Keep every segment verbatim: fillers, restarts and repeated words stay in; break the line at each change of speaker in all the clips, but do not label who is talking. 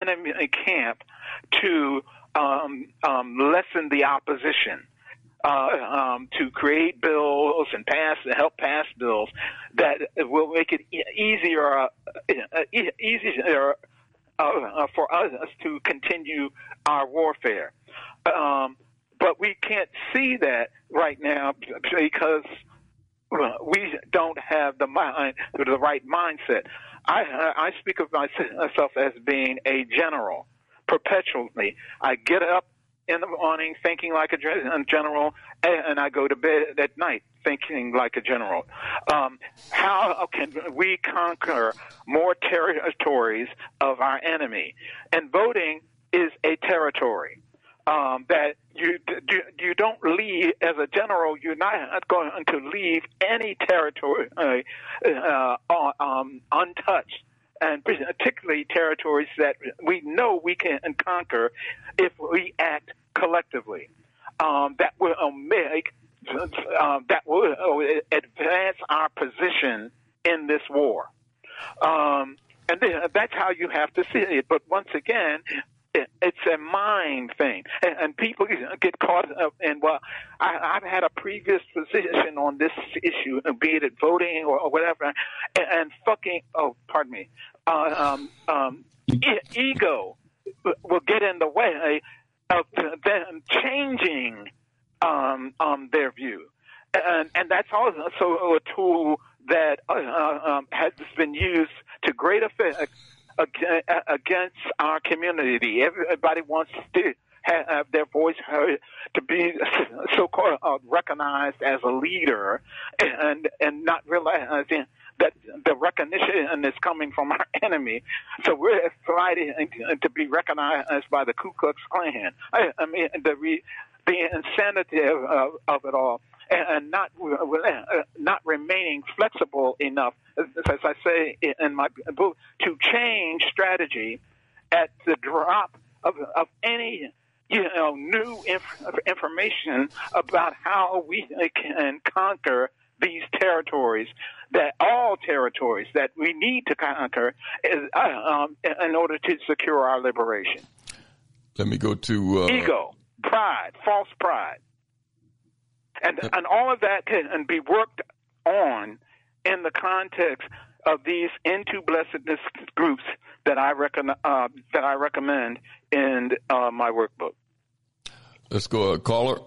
enemy camp to um, um, lessen the opposition, uh, um, to create bills and pass, help pass bills that will make it e- easier, uh, e- easier uh, for us to continue our warfare. Um, but we can't see that right now because we don't have the mind, the right mindset. I, I speak of myself as being a general perpetually. I get up in the morning thinking like a general, and I go to bed at night thinking like a general. Um, how can we conquer more territories of our enemy? And voting is a territory. Um, that you you don't leave as a general. You're not going to leave any territory uh, uh, um, untouched, and particularly territories that we know we can conquer if we act collectively. Um, that will make uh, that will advance our position in this war, um, and that's how you have to see it. But once again, it's a mind thing, and, and people get caught up in, well, I, I've had a previous position on this issue, be it voting or, or whatever, and, and fucking, oh, pardon me, uh, um, um, e- ego will get in the way of them changing um, um, their view. And, and that's also a tool that uh, um, has been used to great effect against our community. Everybody wants to have their voice heard, to be so-called uh, recognized as a leader, and and not realizing that the recognition is coming from our enemy. So we're fighting to be recognized by the Ku Klux Klan. I, I mean, the re, the insanity of, of it all, and not uh, not remaining flexible enough, as I say in my book, to change strategy at the drop of, of any you know new inf- information about how we can conquer these territories, that all territories that we need to conquer is, uh, um, in order to secure our liberation.
Let me go to uh...
ego, pride, false pride. And and all of that can be worked on in the context of these into blessedness groups that I reckon uh, that I recommend in uh, my workbook.
Let's go, uh, caller.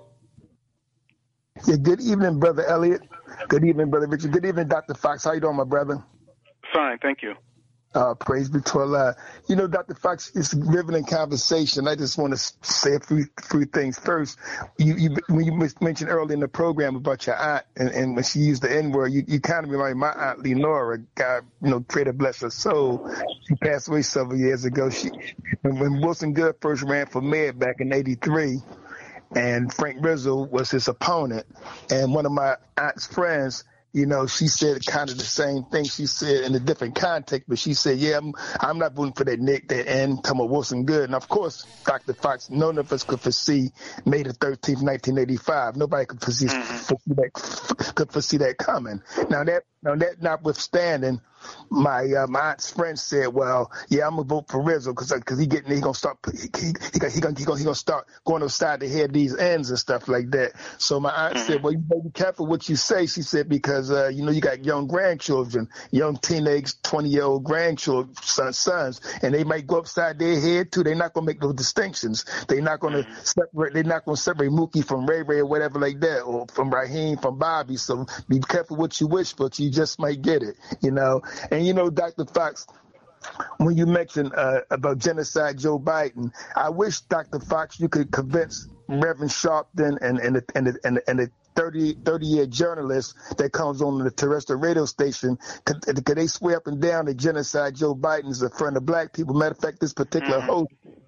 Yeah, good evening, Brother Elliot. Good evening, Brother Richard. Good evening, Doctor Fox. How you doing, my brother?
Fine, thank you.
Uh, praise be to Allah. You know, Doctor Fox, it's a riveting conversation. I just want to say a few, few things. First, you, you, when you mentioned earlier in the program about your aunt, and, and when she used the N-word, you, you kind of remind my aunt Lenora, God, you know, pray to bless her soul. She passed away several years ago. She, when, when Wilson Good first ran for mayor back in eighty-three, and Frank Rizzo was his opponent, and one of my aunt's friends, you know, she said kind of the same thing. She said in a different context, but she said, yeah, I'm, I'm not voting for that Nick, that N, come on, Wilson Good. And of course, Doctor Fox, none of us could foresee May the thirteenth, nineteen eighty-five. Nobody could foresee, foresee that, could foresee that coming. Now that, now that notwithstanding, my uh, my aunt's friend said, well, yeah, I'm gonna vote for Rizzo because because he getting he gonna start he he he gonna he gonna he gonna, he gonna start going upside the head these ends and stuff like that. So my aunt said, well, you better be careful what you say. She said because uh, you know you got young grandchildren, young teenage twenty year old grandchildren, sons, sons, and they might go upside their head too. They're not gonna make those distinctions. They're not gonna separate. They're not gonna separate Mookie from Ray Ray or whatever like that, or from Raheem from Bobby. So be careful what you wish, but you just might get it, you know. And, you know, Doctor Fox, when you mentioned uh, about genocide Joe Biden, I wish, Doctor Fox, you could convince Reverend Sharpton and, and, the, and, the, and, the, and the thirty-year journalist that comes on the terrestrial radio station, could, could they swear up and down that genocide Joe Biden is a friend of black people? Matter of fact, this particular mm-hmm. host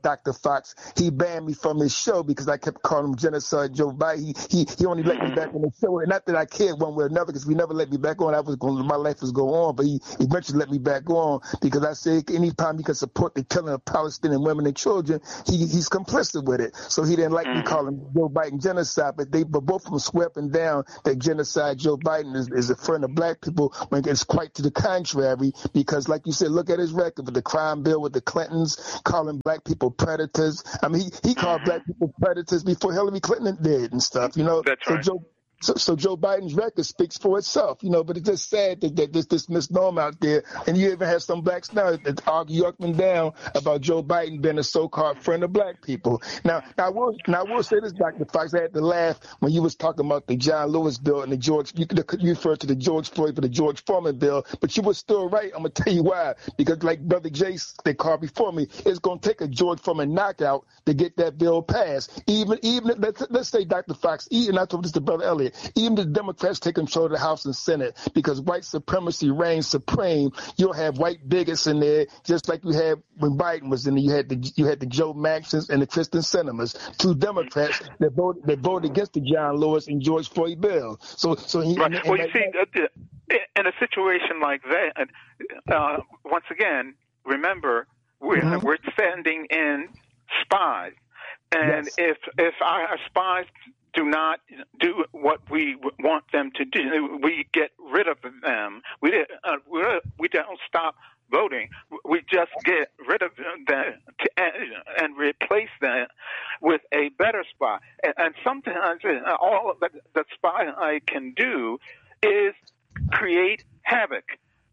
Doctor Fox, he banned me from his show because I kept calling him Genocide Joe Biden. He he, he only let me back on the show. And not that I cared one way or another, because we never let me back on. I was going, my life was going on, but he eventually let me back on because I said anytime he can support the killing of Palestinian women and children, he he's complicit with it. So he didn't like me calling Joe Biden genocide, but they but both of them swear up and down that Genocide Joe Biden is, is a friend of black people, when it's quite to the contrary, because like you said, look at his record with the crime bill with the Clintons, calling black people predators. I mean, he, he called black people predators before Hillary Clinton did and stuff, you know.
That's right.
So Joe, So, so Joe Biden's record speaks for itself, you know, but it's just sad that, that there's this misnomer out there. And you even have some blacks now that argue up and down about Joe Biden being a so-called friend of black people. Now, now I will, now I will say this, Doctor Fox, I had to laugh when you was talking about the John Lewis bill and the George, you could you refer to the George Floyd for the George Foreman bill, but you were still right. I'm going to tell you why. Because like Brother Jace, they called before me, it's going to take a George Foreman knockout to get that bill passed. Even, even let's, let's say, Doctor Fox, even I told this to Brother Elliott, even the Democrats take control of the House and Senate because white supremacy reigns supreme. You'll have white bigots in there, just like you had when Biden was in there. You had the you had the Joe Maxons and the Kristen Sinemas, two Democrats that voted that voted against the John Lewis and George Floyd bill. So, so he,
right.
and, and
well, you
that,
see, in a situation like that, uh, once again, remember we're mm-hmm. we're sending in spies, and yes. if if our spies do not do what we want them to do, we get rid of them. We uh, we don't stop voting. We just get rid of them to, and replace them with a better spy. And, and sometimes all that the spy can do is create havoc.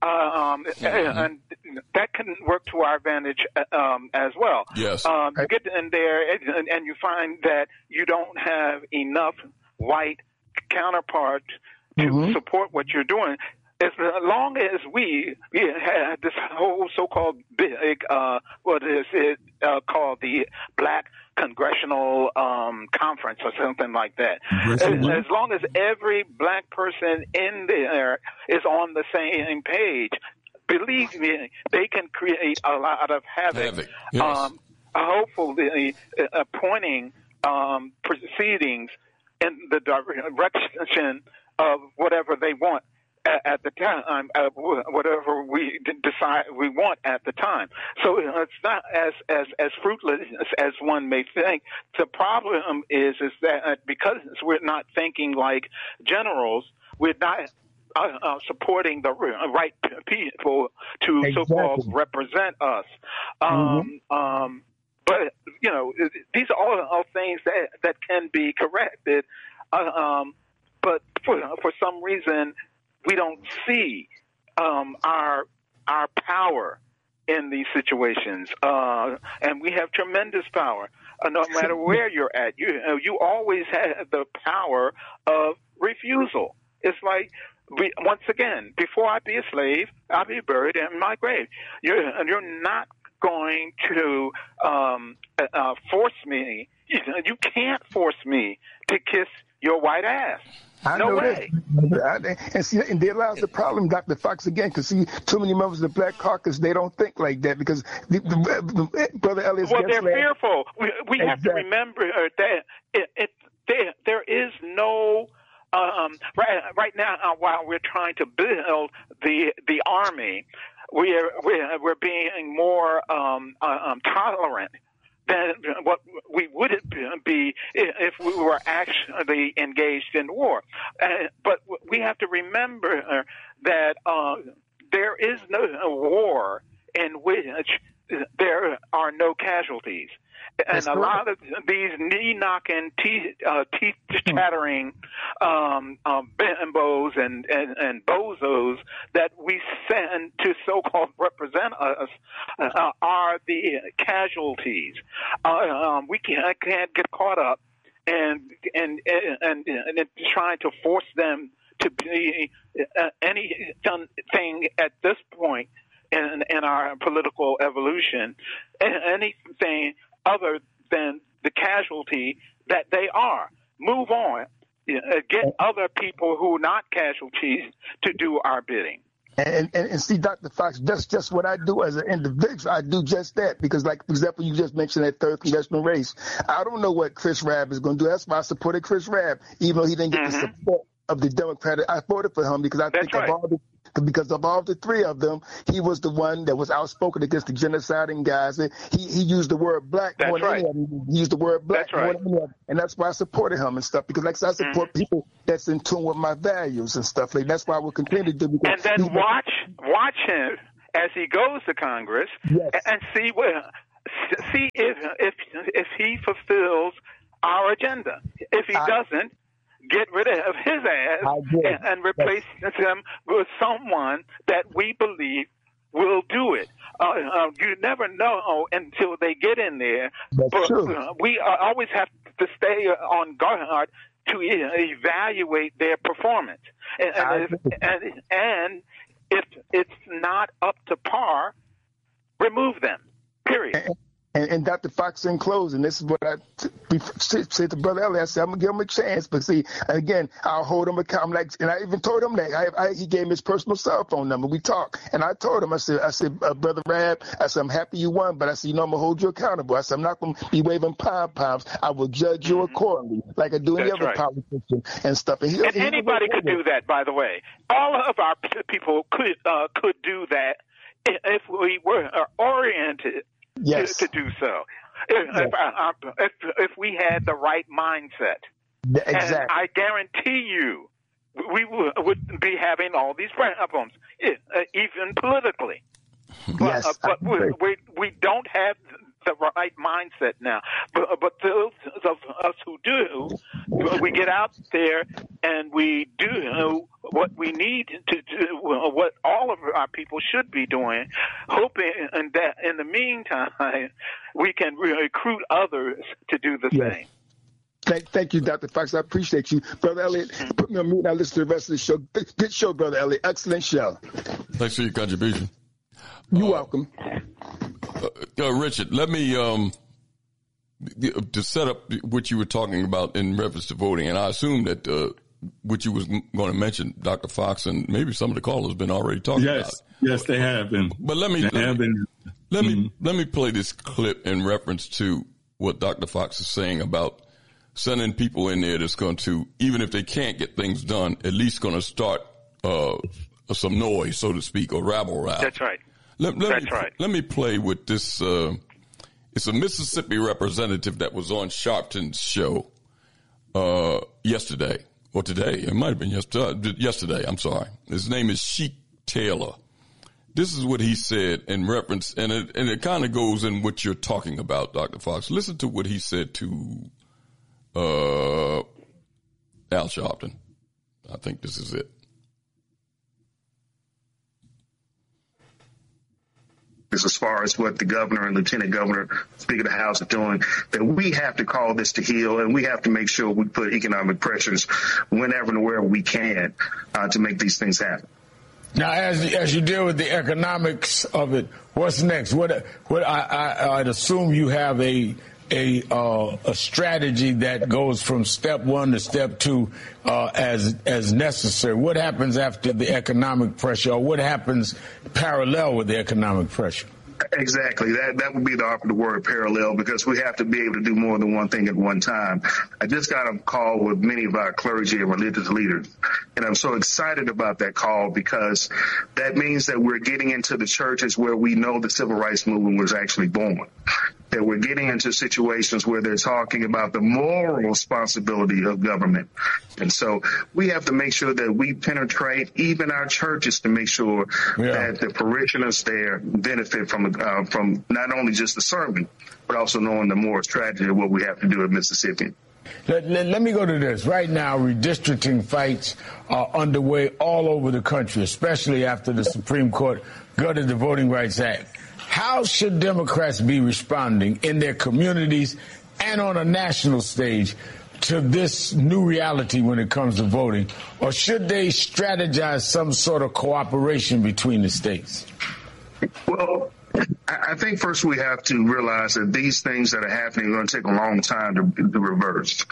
Um, mm-hmm. and that can work to our advantage um, as well.
Yes.
Um, you get in there and, and you find that you don't have enough white counterparts to mm-hmm. support what you're doing. As long as we, we had this whole so-called big, uh, what is it uh, called, the Black Congressional um, Conference or something like that. As, as long as every black person in there is on the same page, believe me, they can create a lot of havoc. havoc. Yes. Um, hopefully, uh, pointing um, proceedings in the direction of whatever they want at the time, uh, whatever we decide we want at the time. So it's not as, as, as fruitless as one may think. The problem is, is that because we're not thinking like generals, we're not uh, uh, supporting the right people to exactly. so-called represent us. Um, mm-hmm. um, but, you know, these are all, all things that, that can be corrected. Uh, um, but for, for some reason, we don't see um, our our power in these situations, uh, and we have tremendous power. Uh, no matter where you're at, you uh, you always have the power of refusal. It's like, we, once again, before I be a slave, I'll be buried in my grave. You're you're not going to um, uh, force me. You, you can't force me to kiss your white ass.
I
no
know
way.
That. And see, and there lies the problem, Doctor Fox, again, because see, too many members of the Black Caucus, they don't think like that because the, the, the, Brother Elliott.
Well, they're last, fearful. We, we exactly. have to remember that it, it, there, there is no. Um, right, right now, uh, while we're trying to build the the army, we're we're, we're being more um, uh, um, tolerant than what we would be if we were actually engaged in war. Uh, but we have to remember that uh, there is no war in which there are no casualties. And That's a correct. lot of these knee-knocking, teeth, uh, teeth-chattering um, um, bimbos and, and, and bozos that we send to so-called represent us uh, are the casualties. Uh, um, we can't, can't get caught up and and and, and, and trying to force them to be uh, anything at this point in, in our political evolution, anything other than the casualty that they are. Move on. Get other people who are not casualties to do our bidding.
And, and and see, Doctor Fox, that's just what I do as an individual. I do just that because, like, for example, you just mentioned that third congressional race. I don't know what Chris Rabb is going to do. That's why I supported Chris Rabb, even though he didn't get mm-hmm. the support of the Democratic. I voted for him because I
that's
think
right.
of all the because of all the three of them, he was the one that was outspoken against the genocide in Gaza. He he used the word black
that's
more than
right.
any of them. He used the word black
that's right.
more than any of them. And that's why I supported him and stuff because, like I said, I support mm-hmm. people that's in tune with my values and stuff. Like that's why I will continue to do.
And then watch watch him as he goes to Congress
yes.
and see where see if if if he fulfills our agenda. If he I, doesn't, get rid of his ass and, and replace yes. him with someone that we believe will do it. Uh, uh, you never know until they get in there.
That's
but
true.
Uh, we uh, always have to stay on guard to e- evaluate their performance. And, and, if, and, and if it's not up to par, remove them, period.
And, and, and Doctor Fox, in closing, this is what I t- said to Brother Elliott. I said, I'm going to give him a chance. But see, again, I'll hold him accountable. Like, and I even told him that. I, I, he gave me his personal cell phone number. We talked. And I told him, I said, I said, uh, Brother Rabb, I said, I'm happy you won. But I said, you know, I'm going to hold you accountable. I said, I'm not going to be waving pom-poms. I will judge you mm-hmm. accordingly, like I do any
That's
other
right.
politician and stuff. And, he,
and
he
anybody could do that, by the way. All of our people could uh, could do that if we were oriented
yes.
to, to do so. If,
yes.
if, uh, if if we had the right mindset,
exactly.
and I guarantee you, we would, would be having all these problems, even politically.
Yes,
but, but we, we we don't have the right mindset now. But, but those of us who do, we get out there and we do what we need to do, what all of our people should be doing, hoping that in the meantime we can recruit others to do the
yes.
same.
Thank, thank you, Doctor Fox. I appreciate you. Brother Elliott, put me on mute. I listen to the rest of the show. Good show, Brother Elliott. Excellent show.
Thanks for your contribution.
You're
uh,
welcome.
Uh, uh, Richard, let me, um, to set up what you were talking about in reference to voting, and I assume that uh, what you was going to mention, Doctor Fox, and maybe some of the callers have been already talking
yes,
about.
Yes, they have been.
But let me,
they
let,
have
me
been.
let
mm-hmm.
me let me play this clip in reference to what Doctor Fox is saying about sending people in there that's going to, even if they can't get things done, at least going to start uh, some noise, so to speak, or rabble rouse.
That's right.
Let, let
That's
me,
right.
Let me play with this. Uh, it's a Mississippi representative that was on Sharpton's show uh, yesterday or today. It might have been yesterday. Yesterday, I'm sorry. His name is Sheik Taylor. This is what he said in reference, and it, and it kind of goes in what you're talking about, Doctor Fox. Listen to what he said to uh, Al Sharpton. I think this is it.
As far as what the governor and lieutenant governor, Speaker of the House are doing, that we have to call this to heel, and we have to make sure we put economic pressures whenever and wherever we can uh, to make these things happen.
Now, as as you deal with the economics of it, what's next? What what I, I I'd assume you have a a uh, a strategy that goes from step one to step two uh, as as necessary. What happens after the economic pressure, or what happens parallel with the economic pressure?
Exactly. That that would be the operative word, parallel, because we have to be able to do more than one thing at one time. I just got a call with many of our clergy and religious leaders, and I'm so excited about that call because that means that we're getting into the churches where we know the civil rights movement was actually born. That we're getting into situations where they're talking about the moral responsibility of government. And so we have to make sure that we penetrate even our churches to make sure yeah. that the parishioners there benefit from uh, from not only just the sermon, but also knowing the moral strategy of what we have to do in Mississippi.
Let, let, let me go to this. Right now, redistricting fights are underway all over the country, especially after the Supreme Court gutted the Voting Rights Act. How should Democrats be responding in their communities and on a national stage to this new reality when it comes to voting? Or should they strategize some sort of cooperation between the states?
Well, I think first we have to realize that these things that are happening are going to take a long time to, to reverse.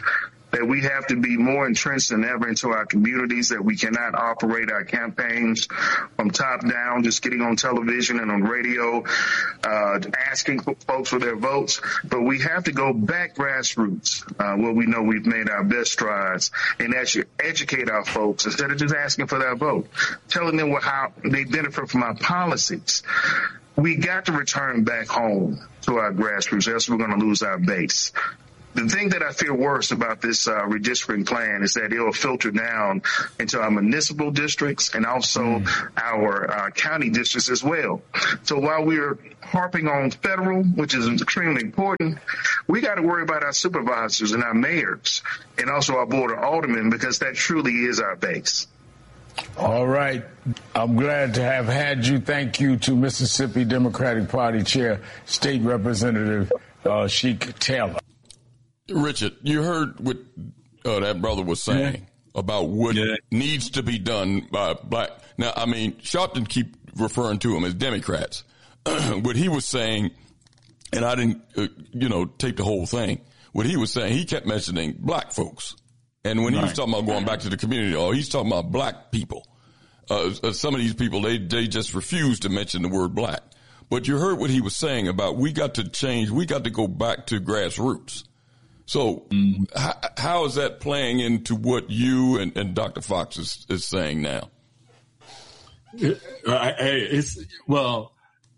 that we have to be more entrenched than ever into our communities, that we cannot operate our campaigns from top down, just getting on television and on radio, uh, asking folks for their votes. But we have to go back grassroots, uh, where we know we've made our best strides, and actually educate our folks instead of just asking for their vote, telling them how they benefit from our policies. We got to return back home to our grassroots, else we're going to lose our base. The thing that I fear worst about this uh, redistricting plan is that it will filter down into our municipal districts and also mm. our uh, county districts as well. So while we're harping on federal, which is extremely important, we got to worry about our supervisors and our mayors and also our board of aldermen, because that truly is our base.
All right. I'm glad to have had you. Thank you to Mississippi Democratic Party Chair, State Representative uh, Sheik Taylor.
Richard, you heard what uh, that brother was saying yeah. about what yeah. needs to be done by black. Now, I mean, Sharpton keep referring to them as Democrats. What he was saying, and I didn't, uh, you know, take the whole thing. What he was saying, he kept mentioning black folks. And when right. he was talking about going back to the community, oh, he's talking about black people. Uh, some of these people, they, they just refuse to mention the word black. But you heard what he was saying about we got to change. We got to go back to grassroots. So mm. how, how is that playing into what you and, and Doctor Fox is, is saying now?
It, uh, hey, it's well,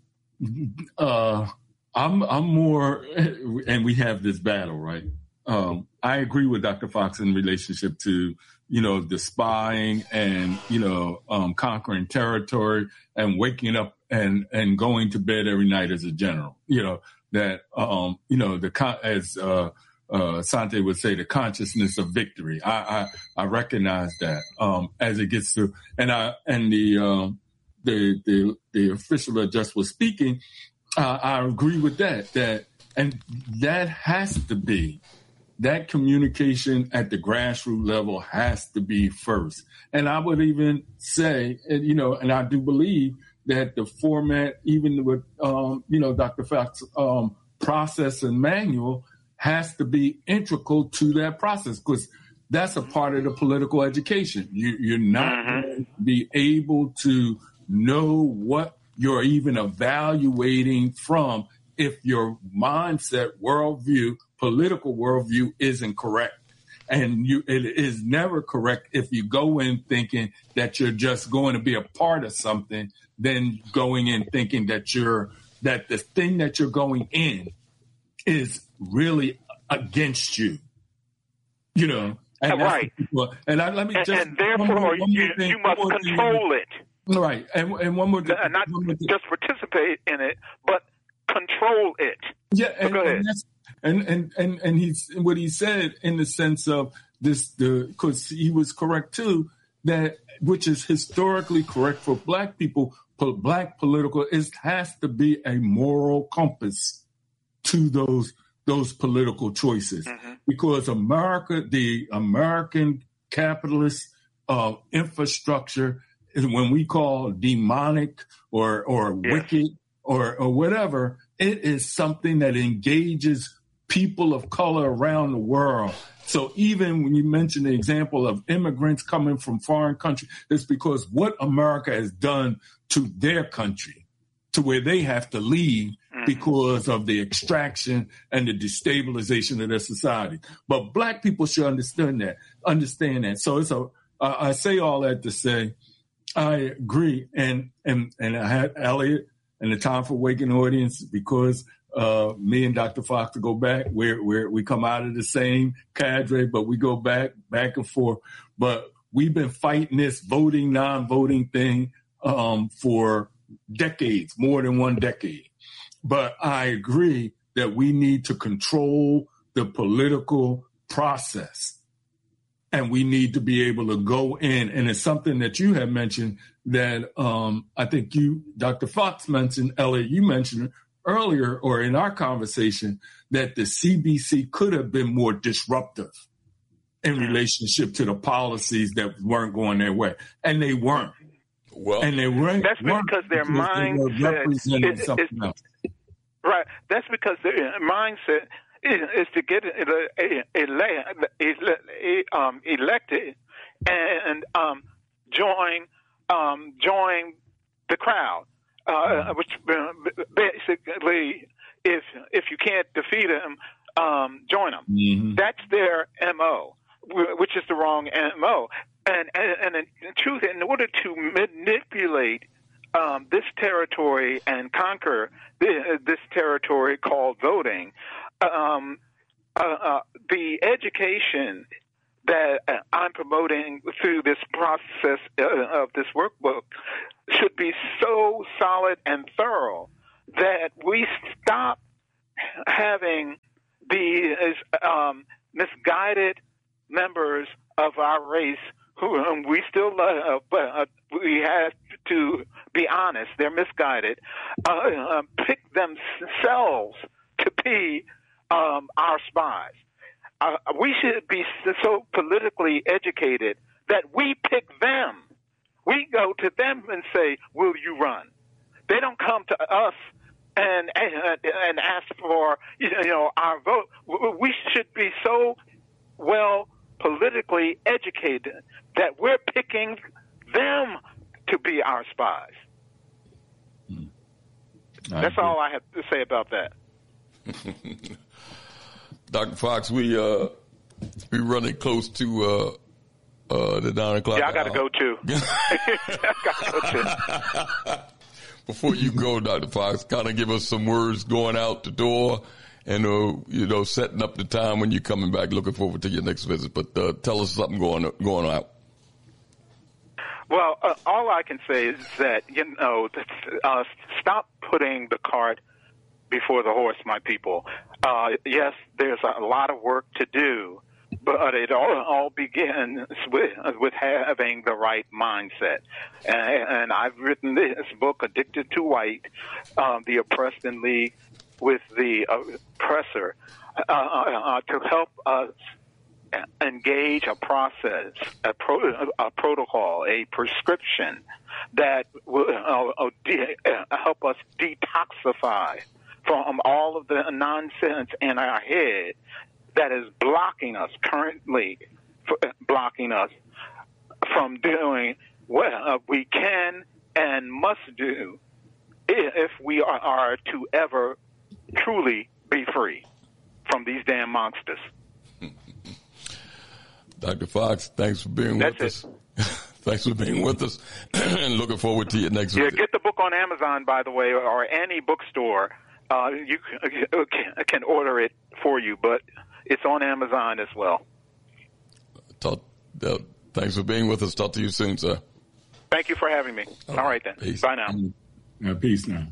uh, I'm I'm more, and we have this battle, right? Um, I agree with Doctor Fox in relationship to, you know, the spying and, you know, um, conquering territory and waking up and, and going to bed every night as a general, you know, that, um, you know, the, as, uh, Uh, Sante would say the consciousness of victory. I, I, I recognize that, um, as it gets to, and I, and the, um, the, the, the official that just was speaking, uh, I agree with that, that, and that has to be, that communication at the grassroots level has to be first. And I would even say, and, you know, and I do believe that the format, even with, um, you know, Doctor Fox's, um, process and manual, has to be integral to that process, because that's a part of the political education. You, you're not mm-hmm. going to be able to know what you're even evaluating from if your mindset, worldview, political worldview isn't correct. And you, it is never correct if you go in thinking that you're just going to be a part of something, then going in thinking that you're, that the thing that you're going in is really against you, you know. And
right.
And I, let me
and,
just.
And therefore, more, you, thing, you must control it.
Right. And, and one more thing.
Not
one more thing.
just participate in it, but control it.
Yeah. And,
so go ahead.
And, and, and, and he's, what he said in the sense of this, the, because he was correct too, that, which is historically correct for black people, black political, it has to be a moral compass to those those political choices, mm-hmm. because America, the American capitalist uh, infrastructure, is when we call demonic or or yes. wicked or or whatever, it is something that engages people of color around the world. So even when you mention the example of immigrants coming from foreign countries, it's because what America has done to their country, to where they have to leave because of the extraction and the destabilization of their society. But black people should understand that, understand that. So it's a, uh, I say all that to say, I agree. And, and, and I had Elliot and the Time for Waking audience, because, uh, me and Doctor Fox go back, where, where we come out of the same cadre, but we go back, back and forth. But we've been fighting this voting, non-voting thing, um, for decades, more than one decade. But I agree that we need to control the political process, and we need to be able to go in. And it's something that you have mentioned that um, I think you, Doctor Fox mentioned, Elliot, you mentioned earlier or in our conversation, that the C B C could have been more disruptive in relationship to the policies that weren't going their way. And they weren't.
Well,
and they weren't.
That's because their mindset is, is,
else.
right. That's because their mindset is to get ele- ele- um, elected and um, join um, join the crowd, uh, which basically, if if you can't defeat them, um, join them. Mm-hmm. That's their M O, which is the wrong M O. And and, and in truth, in order to manipulate um, this territory and conquer this, this territory called voting, um, uh, uh, the education that I'm promoting through this process of this workbook should be so solid and thorough that we stop having these um, misguided members of our race who um, we still love, but uh, we have to be honest, they're misguided, uh, uh, pick themselves to be um, our spies. Uh, we should be so politically educated that we pick them. We go to them and say, will you run? They don't come to us and and, and ask for, you know, our vote. We should be so well politically educated that we're picking them to be our spies. Hmm. That's all I have to say about that.
Doctor Fox, we uh we running close to uh uh the nine o'clock.
Yeah, I gotta go too. I gotta go too.
Before you go, Doctor Fox, kind of give us some words going out the door and uh you know setting up the time when you're coming back. Looking forward to your next visit, but uh, tell us something going going out.
Well, uh, all I can say is that you know uh, stop putting the cart before the horse, my people. Uh, yes, there's a lot of work to do, but it all, all begins with, with having the right mindset. And, and I've written this book, Addicted to White, um, The Oppressed in League with the Oppressor, uh, uh, to help us engage a process, a, pro, a protocol, a prescription that will uh, de- uh, help us detoxify from all of the nonsense in our head that is blocking us, currently blocking us from doing what uh, we can and must do if we are, are to ever truly be free from these damn monsters.
Doctor Fox, thanks for being
That's
with
it.
us. Thanks for being with us, and looking forward to your next
yeah,
visit.
Get the book on Amazon, by the way, or any bookstore. Uh, you can, can order it for you, but it's on Amazon as well.
Talk, uh, thanks for being with us. Talk to you soon, sir.
Thank you for having me. All, All right, then.
Peace.
Bye now.
Uh, peace now.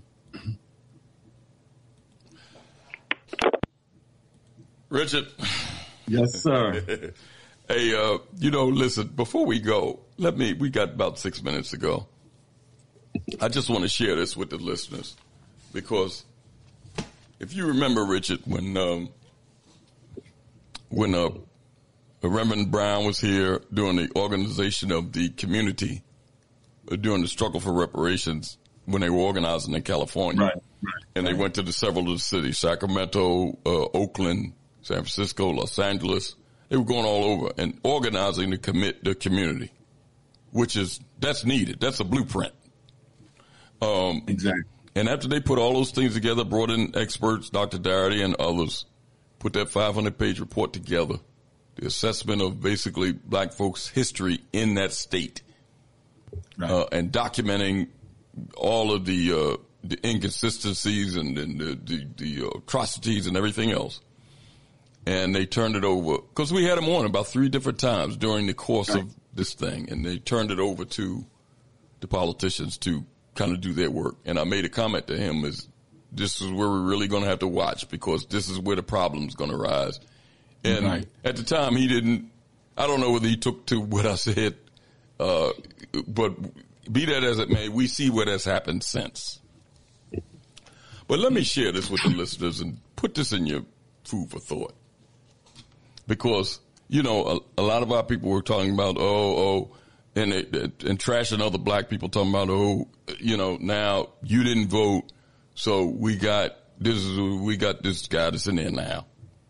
Richard.
Yes, sir.
Hey, uh, you know, listen, before we go, let me, we got about six minutes to go. I just want to share this with the listeners because if you remember, Richard, when, um, when, uh, Reverend Brown was here during the organization of the community, uh, during the struggle for reparations, when they were organizing in California,
right, right,
and
right.
they went to the several of the cities, Sacramento, uh, Oakland, San Francisco, Los Angeles. They were going all over and organizing to commit the community, which is, that's needed. That's a blueprint. Um,
exactly.
And after they put all those things together, brought in experts, Doctor Darity and others, put that five hundred page report together, the assessment of basically black folks' history in that state, right. uh, and documenting all of the, uh, the inconsistencies and, and the, the, the uh, atrocities and everything else. And they turned it over, because we had them on about three different times during the course right. of this thing, and they turned it over to the politicians to kind of do their work. And I made a comment to him is, this is where we're really going to have to watch, because this is where the problem's going to rise. And right. at the time, he didn't, I don't know whether he took to what I said, uh, but be that as it may, we see what has happened since. But let me share this with the listeners and put this in your food for thought. Because, you know, a, a lot of our people were talking about, oh, oh, and, it, and trashing other black people, talking about, oh, you know, now you didn't vote, so we got this is we got this guy that's in there now.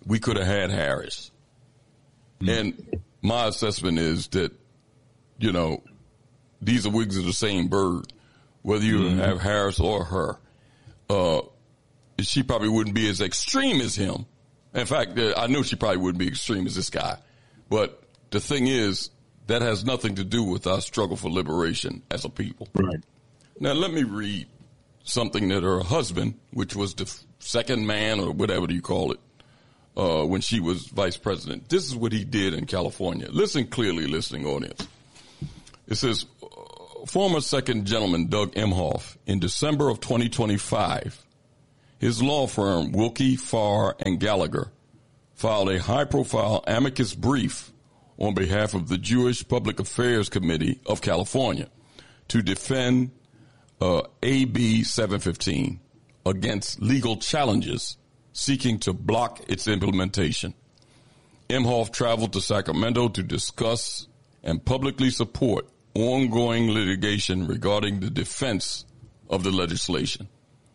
we could have had Harris. Mm-hmm. And my assessment is that, you know, these are wigs of the same bird. Whether you mm-hmm. have Harris or her, uh, she probably wouldn't be as extreme as him. In fact, I know she probably wouldn't be extreme as this guy. But the thing is, that has nothing to do with our struggle for liberation as a people.
Right.
Now, let me read something that her husband, which was the second man or whatever you call it, uh, when she was vice president. This is what he did in California. Listen clearly, listening audience. It says, former second gentleman Doug Emhoff, in December of twenty twenty-five, his law firm, Wilkie, Farr, and Gallagher, filed a high-profile amicus brief on behalf of the Jewish Public Affairs Committee of California to defend uh, A B seven fifteen against legal challenges seeking to block its implementation. Emhoff traveled to Sacramento to discuss and publicly support ongoing litigation regarding the defense of the legislation,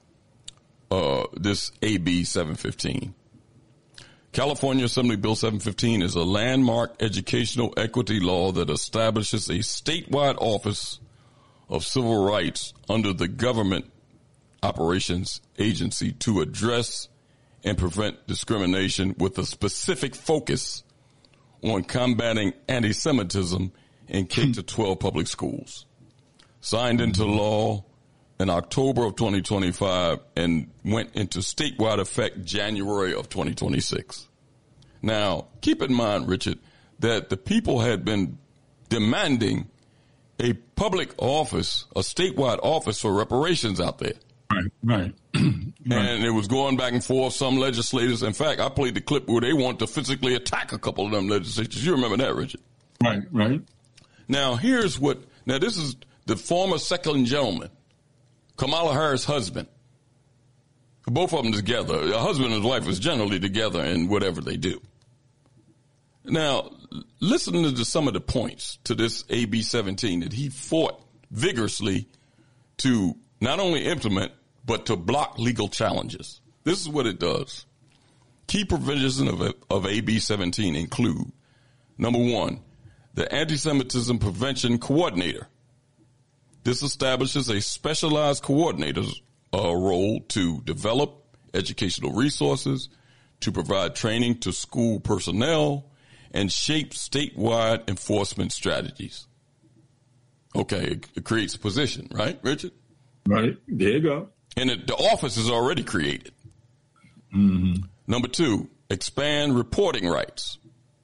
uh, this A B seven fifteen. California Assembly Bill seven fifteen is a landmark educational equity law that establishes a statewide office of civil rights under the Government Operations Agency to address and prevent discrimination with a specific focus on combating anti-Semitism in K through twelve public schools. Signed into law in October of twenty twenty-five and went into statewide effect January of twenty twenty-six. Now, keep in mind, Richard, that the people had been demanding a public office, a statewide office for reparations out there.
Right, right.
And it was going back and forth. Some legislators, in fact, I played the clip where they want to physically attack a couple of them legislators. You remember that, Richard?
Right, right.
Now, here's what, now this is the former second gentleman, Kamala Harris' husband. Both of them together. A husband and his wife is generally together in whatever they do. Now, listen to some of the points to this A B seventeen that he fought vigorously to not only implement, but to block legal challenges. This is what it does. Key provisions of, of A B seventeen include, number one, the Anti-Semitism Prevention Coordinator. This establishes a specialized coordinator's uh, role to develop educational resources, to provide training to school personnel, and shape statewide enforcement strategies. Okay, it, it creates a position, right, Richard?
Right, there you go.
And it, the office is already created.
Mm-hmm.
Number two, expand reporting rights.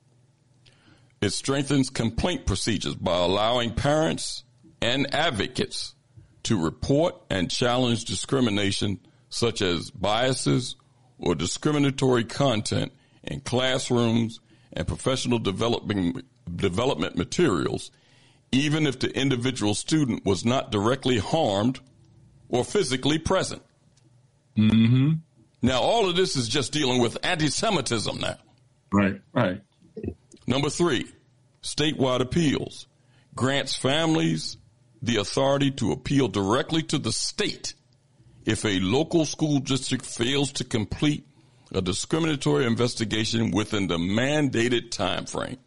It strengthens complaint procedures by allowing parents and advocates to report and challenge discrimination such as biases or discriminatory content in classrooms and professional development, development materials, even if the individual student was not directly harmed or physically present.
Mm-hmm.
Now, all of this is just dealing with anti-Semitism now.
Right, right.
Number three, statewide appeals. Grants families the authority to appeal directly to the state if a local school district fails to complete a discriminatory investigation within the mandated time frame.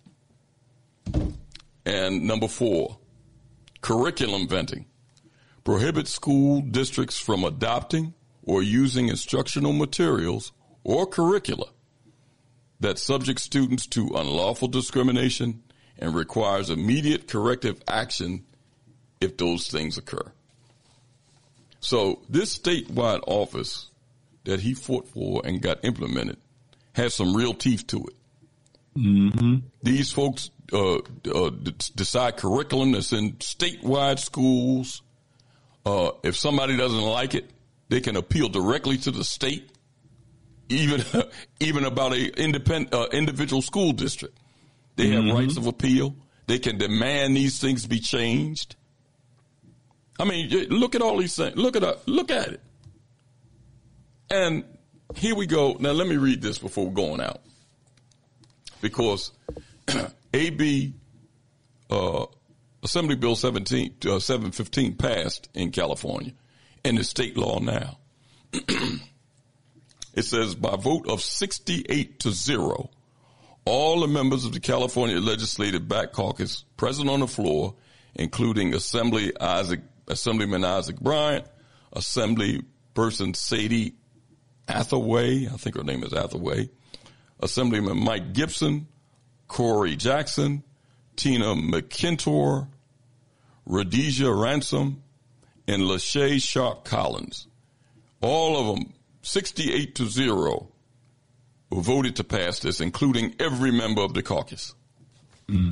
And number four, curriculum vetting. Prohibits school districts from adopting or using instructional materials or curricula that subject students to unlawful discrimination and requires immediate corrective action if those things occur. So this statewide office that he fought for and got implemented has some real teeth to it.
Mm-hmm.
These folks uh, uh, d- decide curriculum that's in statewide schools. Uh, if somebody doesn't like it, they can appeal directly to the state, even even about a independent uh, individual school district. They have mm-hmm. rights of appeal. They can demand these things be changed. I mean, look at all these things. Look at it. Look at it. And here we go. Now, let me read this before we're going out. Because A B uh, Assembly Bill seventeen, uh, seven fifteen passed in California, and it's state law now. It says, by vote of sixty-eight to zero, all the members of the California Legislative Black Caucus present on the floor, including Assembly Isaac, Assemblyman Isaac Bryant, Assemblyperson Sadie Hathaway, I think her name is Hathaway, Assemblyman Mike Gibson, Corey Jackson, Tina McKintor, Rhodesia Ransom, and Lachey Sharp Collins. All of them, sixty-eight to zero, were voted to pass this, including every member of the caucus. Mm-hmm.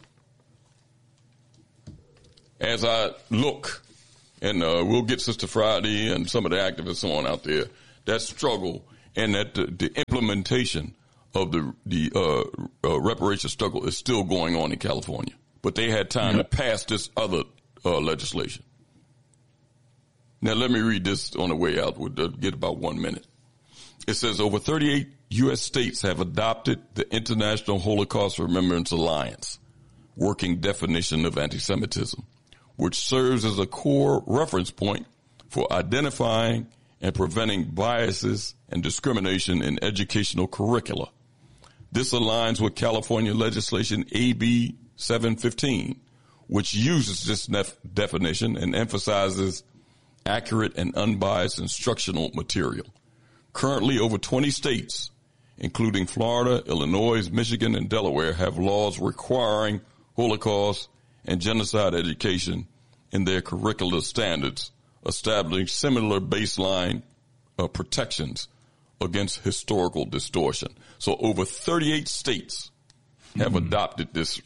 As I look, and uh, we'll get Sister Friday and some of the activists on out there, that struggle and that the, the implementation of the the uh, uh, reparation struggle is still going on in California. But they had time mm-hmm. to pass this other uh, legislation. Now, let me read this on the way out. We'll get about one minute. It says over thirty-eight U S states have adopted the International Holocaust Remembrance Alliance working definition of anti-Semitism, which serves as a core reference point for identifying and preventing biases and discrimination in educational curricula. This aligns with California legislation A B seven fifteen, which uses this nef- definition and emphasizes accurate and unbiased instructional material. Currently, over twenty states, including Florida, Illinois, Michigan, and Delaware, have laws requiring Holocaust and genocide education in their curricular standards, establishing similar baseline uh, protections against historical distortion. So over thirty-eight states have mm-hmm. adopted this.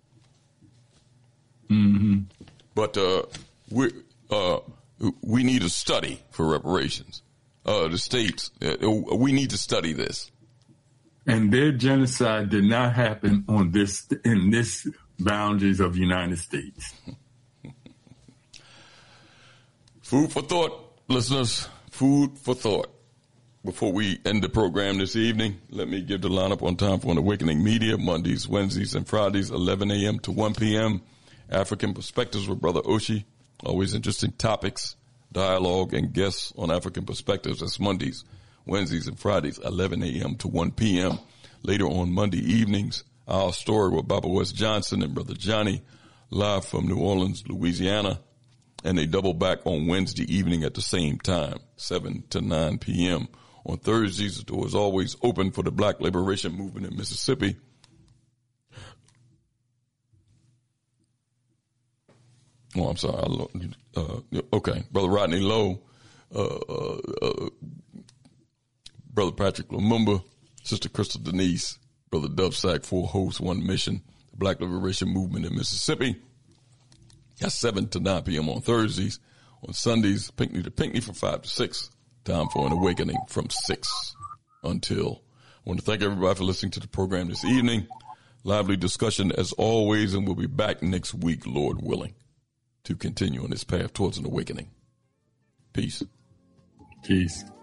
mm-hmm. But uh, we uh, we need a study for reparations. Uh, the states, uh, we need to study this.
And their genocide did not happen on this in this boundaries of the United States.
Food for thought, listeners. Food for thought. Before we end the program this evening, let me give the lineup on time for an Awakening Media, Mondays, Wednesdays, and Fridays, eleven a.m. to one p.m. African Perspectives with Brother Oshi. Always interesting topics, dialogue, and guests on African Perspectives. That's Mondays, Wednesdays, and Fridays, eleven a.m. to one p.m. Later on Monday evenings, Our Story with Baba West Johnson and Brother Johnny, live from New Orleans, Louisiana. And they double back on Wednesday evening at the same time, seven to nine p.m. On Thursdays, the door is always open for the Black Liberation Movement in Mississippi. Oh, I'm sorry. Uh, okay. Brother Rodney Lowe, uh, uh, uh, Brother Patrick Lumumba, Sister Crystal Denise, Brother Dove Sack, four hosts, one mission, the Black Liberation Movement in Mississippi. That's seven to nine p.m. on Thursdays. On Sundays, Pinckney to Pinckney from five to six. Time for an awakening from six until. I want to thank everybody for listening to the program this evening. Lively discussion as always, and we'll be back next week, Lord willing, to continue on this path towards an awakening. Peace.
Peace.